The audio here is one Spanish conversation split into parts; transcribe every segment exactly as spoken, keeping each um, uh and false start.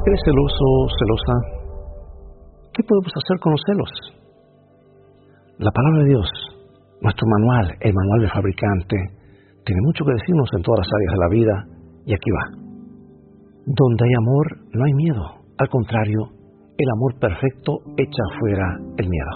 ¿Eres celoso, celosa? ¿Qué podemos hacer con los celos? La palabra de Dios, nuestro manual, el manual del fabricante, tiene mucho que decirnos en todas las áreas de la vida, y aquí va. Donde hay amor, no hay miedo. Al contrario, el amor perfecto echa fuera el miedo.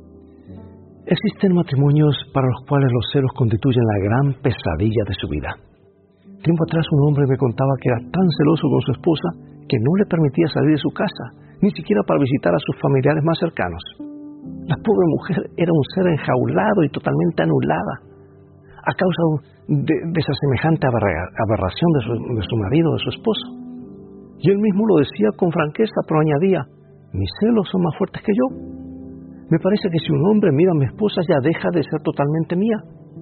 Existen matrimonios para los cuales los celos constituyen la gran pesadilla de su vida. Tiempo atrás un hombre me contaba que era tan celoso con su esposa que no le permitía salir de su casa, ni siquiera para visitar a sus familiares más cercanos. La pobre mujer era un ser enjaulado y totalmente anulada, a causa de, de esa semejante aberración de su, de su marido, de su esposo. Y él mismo lo decía con franqueza, pero añadía, mis celos son más fuertes que yo. Me parece que si un hombre mira a mi esposa ya deja de ser totalmente mía.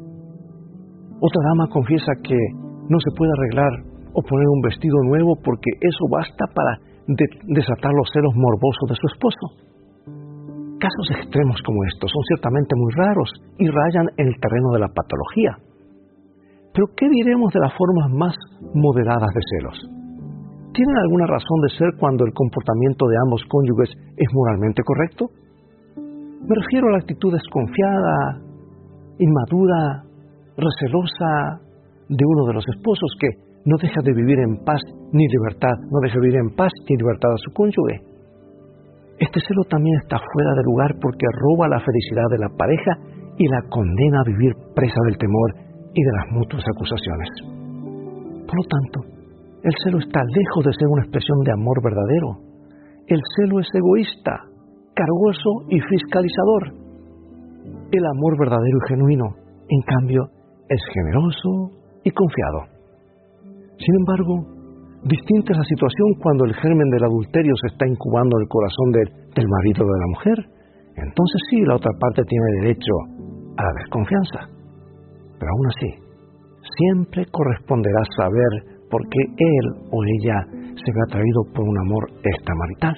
Otra dama confiesa que no se puede arreglar o poner un vestido nuevo porque eso basta para de, desatar los celos morbosos de su esposo. Casos extremos como estos son ciertamente muy raros y rayan en el terreno de la patología. Pero ¿qué diremos de las formas más moderadas de celos? ¿Tienen alguna razón de ser cuando el comportamiento de ambos cónyuges es moralmente correcto? Me refiero a la actitud desconfiada, inmadura, recelosa de uno de los esposos que no deja de vivir en paz ni libertad, no deja de vivir en paz ni libertad a su cónyuge. Este celo también está fuera de lugar porque roba la felicidad de la pareja y la condena a vivir presa del temor y de las mutuas acusaciones. Por lo tanto, el celo está lejos de ser una expresión de amor verdadero. El celo es egoísta, cargoso y fiscalizador. El amor verdadero y genuino, en cambio, es generoso y confiado. Sin embargo, distinta es la situación cuando el germen del adulterio se está incubando en el corazón de, del marido o de la mujer. Entonces sí, la otra parte tiene derecho a la desconfianza. Pero aún así, siempre corresponderá saber por qué él o ella se ve atraído por un amor extramarital.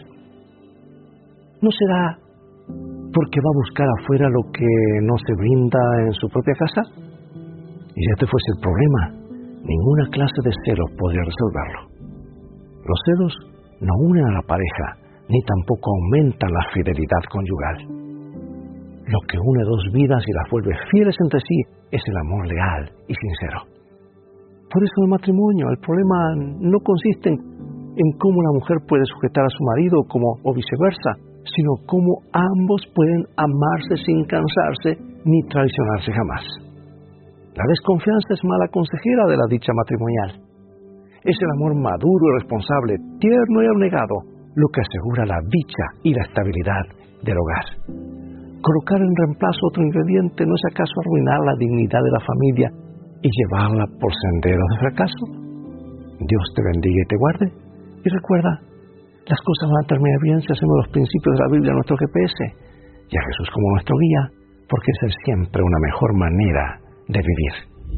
¿No será porque va a buscar afuera lo que no se brinda en su propia casa? Y si este fuese el problema, ninguna clase de celos podría resolverlo. Los celos no unen a la pareja, ni tampoco aumentan la fidelidad conyugal. Lo que une dos vidas y las vuelve fieles entre sí es el amor leal y sincero. Por eso el matrimonio, el problema no consiste en, en cómo la mujer puede sujetar a su marido como, o viceversa, sino cómo ambos pueden amarse sin cansarse ni traicionarse jamás. La desconfianza es mala consejera de la dicha matrimonial. Es el amor maduro y responsable, tierno y abnegado, lo que asegura la dicha y la estabilidad del hogar. Colocar en reemplazo otro ingrediente no es acaso arruinar la dignidad de la familia y llevarla por senderos de fracaso. Dios te bendiga y te guarde. Y recuerda, las cosas van a terminar bien si hacemos los principios de la Biblia nuestro G P S y a Jesús como nuestro guía, porque esa es siempre una mejor manera de vivir.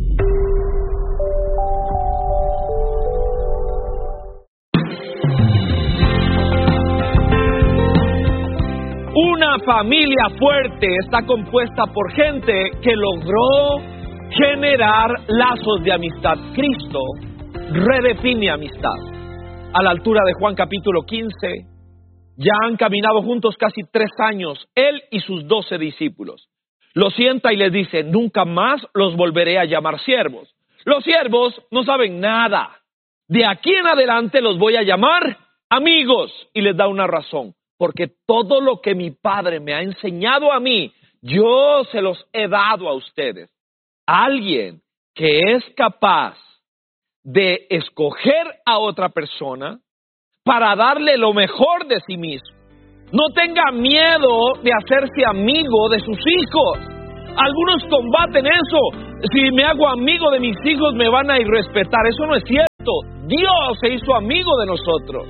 Una familia fuerte está compuesta por gente que logró generar lazos de amistad. Cristo redefine amistad. A la altura de Juan capítulo quince, ya han caminado juntos casi tres años, él y sus doce discípulos. Los sienta y les dice, nunca más los volveré a llamar siervos. Los siervos no saben nada. De aquí en adelante los voy a llamar amigos. Y les da una razón. Porque todo lo que mi Padre me ha enseñado a mí, yo se los he dado a ustedes. Alguien que es capaz de escoger a otra persona para darle lo mejor de sí mismo. No tenga miedo de hacerse amigo de sus hijos. Algunos combaten eso. Si me hago amigo de mis hijos me van a irrespetar. Eso no es cierto. Dios se hizo amigo de nosotros.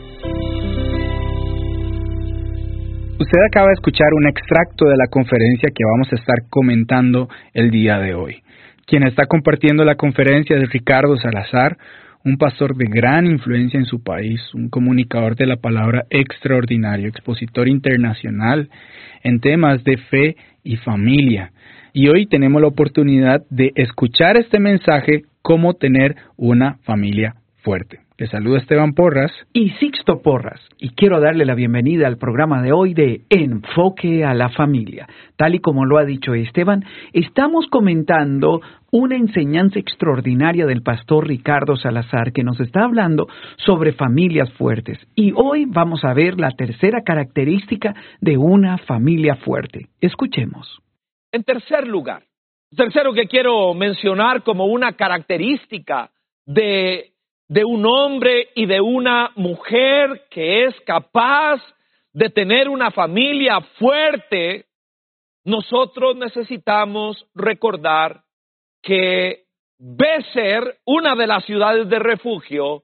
Usted acaba de escuchar un extracto de la conferencia que vamos a estar comentando el día de hoy. Quien está compartiendo la conferencia es Ricardo Salazar, un pastor de gran influencia en su país, un comunicador de la palabra extraordinario, expositor internacional en temas de fe y familia. Y hoy tenemos la oportunidad de escuchar este mensaje, cómo tener una familia fuerte. Les saluda Esteban Porras y Sixto Porras, y quiero darle la bienvenida al programa de hoy de Enfoque a la Familia. Tal y como lo ha dicho Esteban, estamos comentando una enseñanza extraordinaria del pastor Ricardo Salazar que nos está hablando sobre familias fuertes. Y hoy vamos a ver la tercera característica de una familia fuerte. Escuchemos. En tercer lugar, tercero que quiero mencionar como una característica de de un hombre y de una mujer que es capaz de tener una familia fuerte, nosotros necesitamos recordar que Bézer, una de las ciudades de refugio,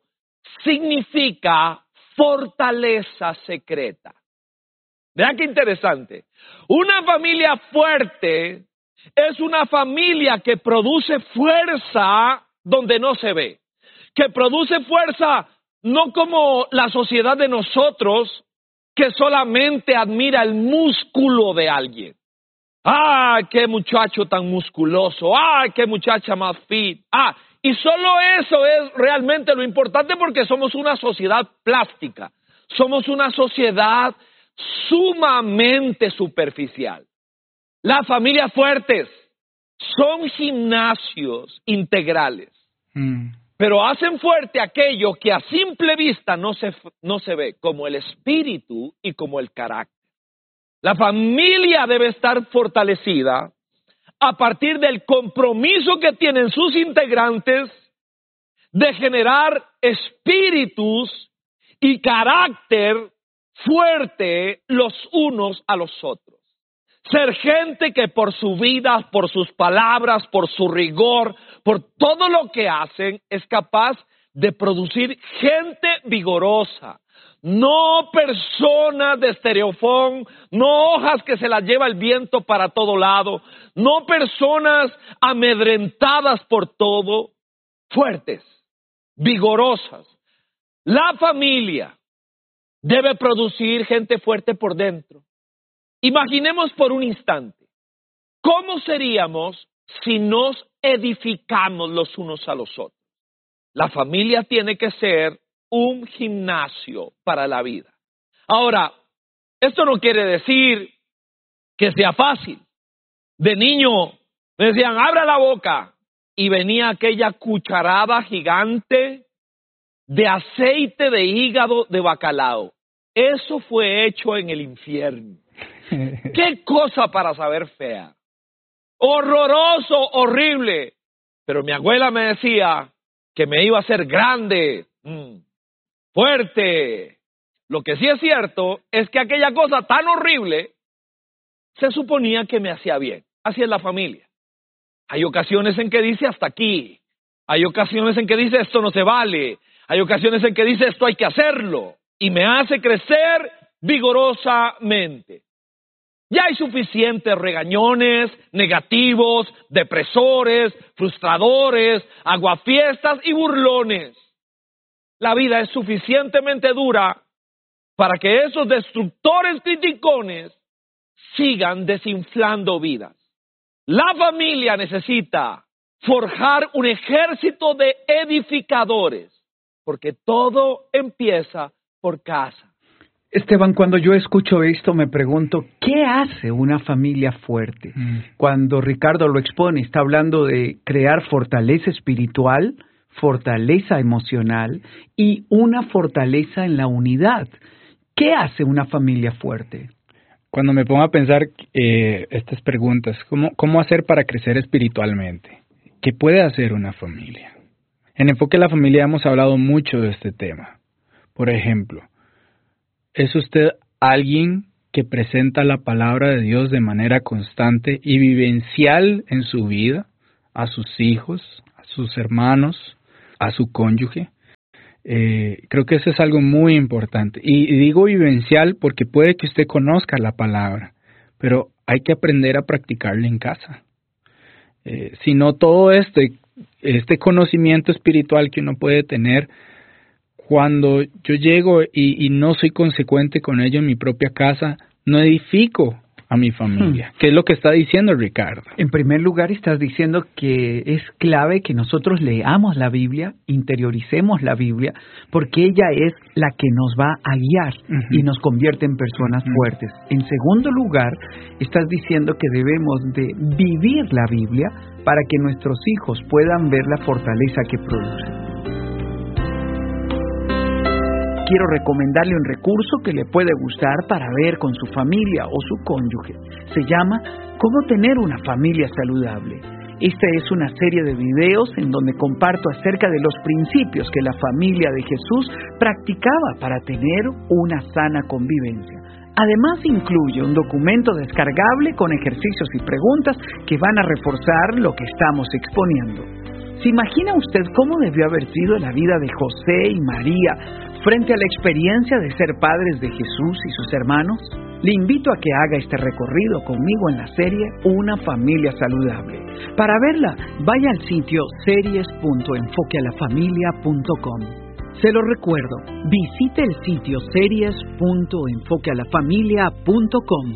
significa fortaleza secreta. Vean qué interesante. Una familia fuerte es una familia que produce fuerza donde no se ve. Que produce fuerza no como la sociedad de nosotros, que solamente admira el músculo de alguien. ¡Ah, qué muchacho tan musculoso! ¡Ah, qué muchacha más fit! ¡Ah! Y solo eso es realmente lo importante porque somos una sociedad plástica. Somos una sociedad sumamente superficial. Las familias fuertes son gimnasios integrales. Mm. Pero hacen fuerte aquello que a simple vista no se, no se ve, como el espíritu y como el carácter. La familia debe estar fortalecida a partir del compromiso que tienen sus integrantes de generar espíritus y carácter fuerte los unos a los otros. Ser gente que por su vida, por sus palabras, por su rigor, por todo lo que hacen, es capaz de producir gente vigorosa. No personas de estereofón, no hojas que se las lleva el viento para todo lado, no personas amedrentadas por todo, fuertes, vigorosas. La familia debe producir gente fuerte por dentro. Imaginemos por un instante, ¿cómo seríamos si nos edificamos los unos a los otros? La familia tiene que ser un gimnasio para la vida. Ahora, esto no quiere decir que sea fácil. De niño me decían, abra la boca, y venía aquella cucharada gigante de aceite de hígado de bacalao. Eso fue hecho en el infierno. ¡Qué cosa para saber fea! Horroroso, horrible. Pero mi abuela me decía que me iba a hacer grande, mmm, fuerte. Lo que sí es cierto es que aquella cosa tan horrible se suponía que me hacía bien. Así es la familia. Hay ocasiones en que dice hasta aquí. Hay ocasiones en que dice esto no se vale. Hay ocasiones en que dice esto hay que hacerlo. Y me hace crecer vigorosamente. Ya hay suficientes regañones, negativos, depresores, frustradores, aguafiestas y burlones. La vida es suficientemente dura para que esos destructores criticones sigan desinflando vidas. La familia necesita forjar un ejército de edificadores, porque todo empieza por casa. Esteban, cuando yo escucho esto me pregunto, ¿qué hace una familia fuerte? Mm. Cuando Ricardo lo expone, está hablando de crear fortaleza espiritual, fortaleza emocional y una fortaleza en la unidad. ¿Qué hace una familia fuerte? Cuando me pongo a pensar eh, estas preguntas, ¿cómo, ¿cómo hacer para crecer espiritualmente? ¿Qué puede hacer una familia? En Enfoque a la Familia hemos hablado mucho de este tema. Por ejemplo, ¿es usted alguien que presenta la palabra de Dios de manera constante y vivencial en su vida, a sus hijos, a sus hermanos, a su cónyuge? Eh, creo que eso es algo muy importante. Y, y digo vivencial porque puede que usted conozca la palabra, pero hay que aprender a practicarla en casa. Eh, si no, todo este, este conocimiento espiritual que uno puede tener, cuando yo llego y, y no soy consecuente con ello en mi propia casa, no edifico a mi familia. Hmm. ¿Qué es lo que está diciendo Ricardo? En primer lugar, estás diciendo que es clave que nosotros leamos la Biblia, interioricemos la Biblia, porque ella es la que nos va a guiar uh-huh. y nos convierte en personas uh-huh. fuertes. En segundo lugar, estás diciendo que debemos de vivir la Biblia para que nuestros hijos puedan ver la fortaleza que produce. Quiero recomendarle un recurso que le puede gustar para ver con su familia o su cónyuge. Se llama ¿Cómo tener una familia saludable? Esta es una serie de videos en donde comparto acerca de los principios que la familia de Jesús practicaba para tener una sana convivencia. Además incluye un documento descargable con ejercicios y preguntas que van a reforzar lo que estamos exponiendo. ¿Se imagina usted cómo debió haber sido la vida de José y María frente a la experiencia de ser padres de Jesús y sus hermanos? Le invito a que haga este recorrido conmigo en la serie Una Familia Saludable. Para verla, vaya al sitio series punto enfoque a la familia punto com. Se lo recuerdo, visite el sitio series punto enfoque a la familia punto com.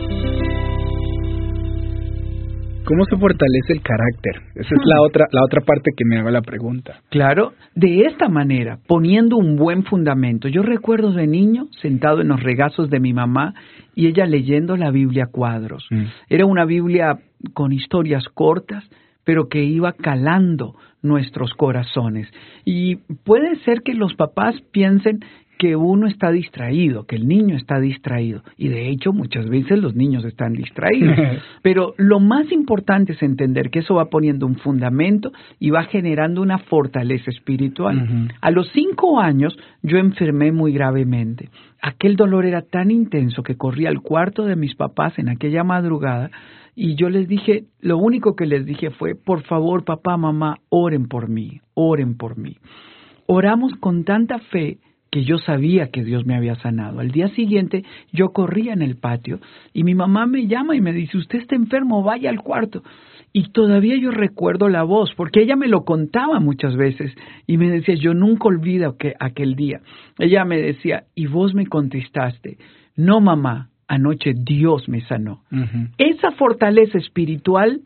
¿Cómo se fortalece el carácter? Esa es la otra, la otra parte que me haga la pregunta. Claro, de esta manera, poniendo un buen fundamento. Yo recuerdo de niño, sentado en los regazos de mi mamá, y ella leyendo la Biblia a cuadros. Mm. Era una Biblia con historias cortas, pero que iba calando nuestros corazones. Y puede ser que los papás piensen que uno está distraído, que el niño está distraído. Y de hecho, muchas veces los niños están distraídos. Pero lo más importante es entender que eso va poniendo un fundamento y va generando una fortaleza espiritual. Uh-huh. A los cinco años, yo enfermé muy gravemente. Aquel dolor era tan intenso que corrí al cuarto de mis papás en aquella madrugada y yo les dije, lo único que les dije fue, por favor, papá, mamá, oren por mí, oren por mí. Oramos con tanta fe que yo sabía que Dios me había sanado. Al día siguiente yo corría en el patio y mi mamá me llama y me dice, usted está enfermo, vaya al cuarto. Y todavía yo recuerdo la voz, porque ella me lo contaba muchas veces y me decía, yo nunca olvido que, aquel día. Ella me decía, y vos me contestaste, no mamá, anoche Dios me sanó. Uh-huh. Esa fortaleza espiritual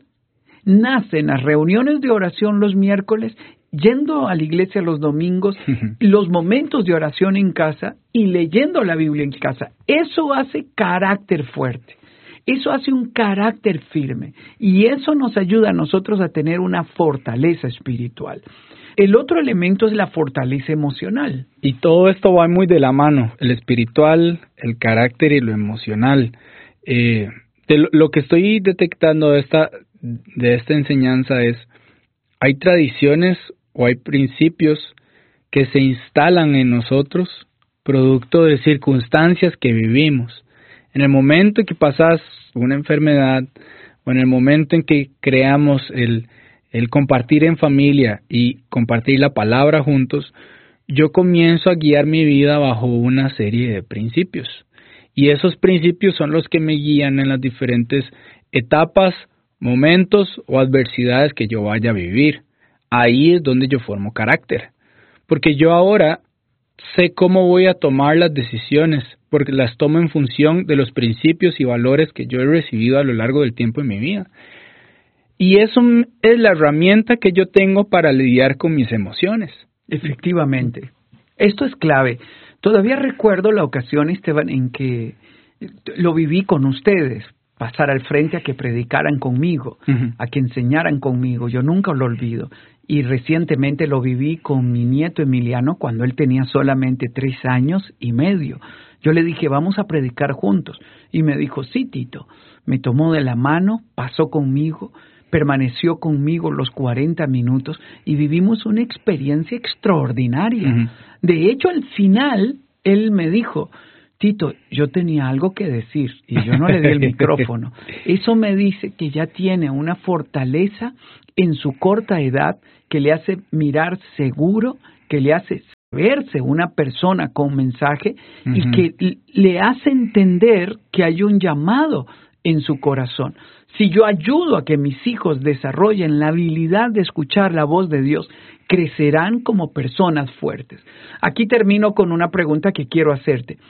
nace en las reuniones de oración los miércoles, yendo a la iglesia los domingos, los momentos de oración en casa y leyendo la Biblia en casa. Eso hace carácter fuerte, eso hace un carácter firme y eso nos ayuda a nosotros a tener una fortaleza espiritual. El otro elemento es la fortaleza emocional. Y todo esto va muy de la mano, el espiritual, el carácter y lo emocional. Eh, de lo, lo que estoy detectando de esta, de esta enseñanza es, hay tradiciones o hay principios que se instalan en nosotros producto de circunstancias que vivimos. En el momento en que pasas una enfermedad o en el momento en que creamos el, el compartir en familia y compartir la palabra juntos, yo comienzo a guiar mi vida bajo una serie de principios. Y esos principios son los que me guían en las diferentes etapas, momentos o adversidades que yo vaya a vivir. Ahí es donde yo formo carácter, porque yo ahora sé cómo voy a tomar las decisiones, porque las tomo en función de los principios y valores que yo he recibido a lo largo del tiempo en mi vida. Y eso es la herramienta que yo tengo para lidiar con mis emociones. Efectivamente, esto es clave. Todavía recuerdo la ocasión, Esteban, en que lo viví con ustedes. Pasar al frente a que predicaran conmigo, uh-huh. a que enseñaran conmigo. Yo nunca lo olvido. Y recientemente lo viví con mi nieto Emiliano cuando él tenía solamente tres años y medio. Yo le dije, vamos a predicar juntos. Y me dijo, sí, Tito. Me tomó de la mano, pasó conmigo, permaneció conmigo los cuarenta minutos y vivimos una experiencia extraordinaria. Uh-huh. De hecho, al final, él me dijo, Tito, yo tenía algo que decir y yo no le di el micrófono. Eso me dice que ya tiene una fortaleza en su corta edad que le hace mirar seguro, que le hace verse una persona con mensaje uh-huh. y que le hace entender que hay un llamado en su corazón. Si yo ayudo a que mis hijos desarrollen la habilidad de escuchar la voz de Dios, crecerán como personas fuertes. Aquí termino con una pregunta que quiero hacerte.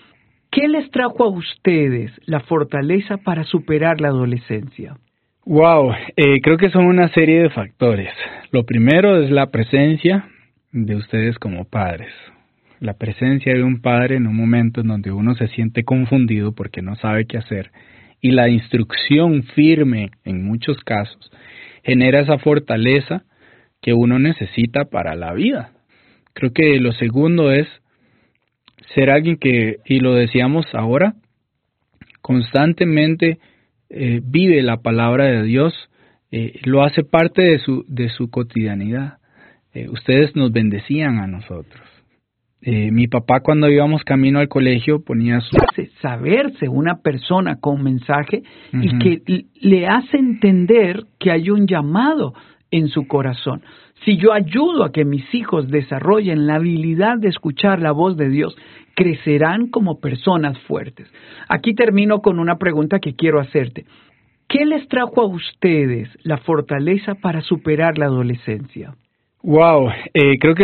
¿Qué les trajo a ustedes la fortaleza para superar la adolescencia? Wow, eh, creo que son una serie de factores. Lo primero es la presencia de ustedes como padres. La presencia de un padre en un momento en donde uno se siente confundido porque no sabe qué hacer, y la instrucción firme en muchos casos genera esa fortaleza que uno necesita para la vida. Creo que lo segundo es ser alguien que, y lo decíamos ahora, constantemente eh, vive la palabra de Dios, eh, lo hace parte de su, de su cotidianidad. Eh, ustedes nos bendecían a nosotros. Eh, mi papá, cuando íbamos camino al colegio, ponía su... Saberse una persona con mensaje Uh-huh. y que le hace entender que hay un llamado en su corazón. Si yo ayudo a que mis hijos desarrollen la habilidad de escuchar la voz de Dios, crecerán como personas fuertes. Aquí termino con una pregunta que quiero hacerte. ¿Qué les trajo a ustedes la fortaleza para superar la adolescencia? Wow, eh, creo que